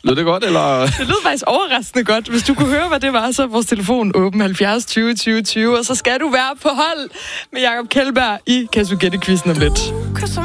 Lød det godt, eller? Det lød faktisk overraskende godt. Hvis du kunne høre, hvad det var, så er vores telefon åben 70 20 20 20, og så skal du være på hold med Jakob Kjeldberg i Kan du gætte quizzen om lidt.